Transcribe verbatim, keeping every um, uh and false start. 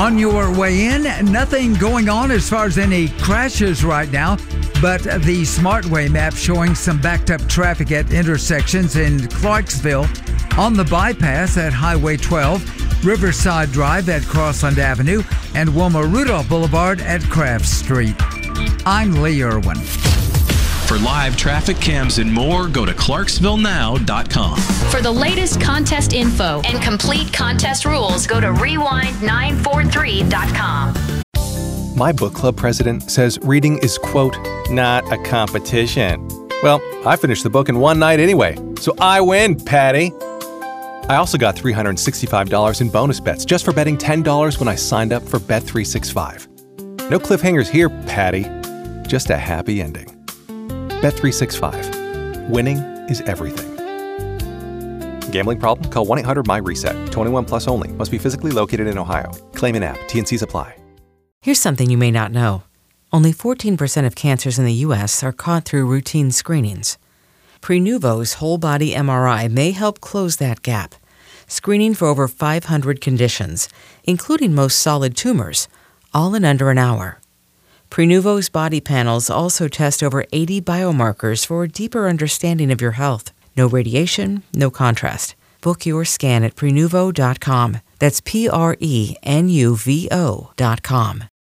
On your way in, nothing going on as far as any crashes right now, but the SmartWay map showing some backed up traffic at intersections in Clarksville, on the bypass at Highway twelve, Riverside Drive at Crossland Avenue, and Wilma Rudolph Boulevard at Craft Street. I'm Lee Irwin. For live traffic cams and more, go to clarksville now dot com. For the latest contest info and complete contest rules, go to rewind nine four three dot com. My book club president says reading is, quote, not a competition. Well, I finished the book in one night anyway, so I win, Patty. I also got three hundred sixty-five dollars in bonus bets just for betting ten dollars when I signed up for Bet three sixty-five. No cliffhangers here, Patty. Just a happy ending. Bet three sixty-five. Winning is everything. Gambling problem? Call one eight hundred my reset. twenty-one plus only. Must be physically located in Ohio. Claim in app. T and C's apply. Here's something you may not know. Only fourteen percent of cancers in the U S are caught through routine screenings. Prenuvo's whole body M R I may help close that gap, screening for over five hundred conditions, including most solid tumors, all in under an hour. Prenuvo's body panels also test over eighty biomarkers for a deeper understanding of your health. No radiation, no contrast. Book your scan at prenuvo dot com. That's P R E N U V O dot com.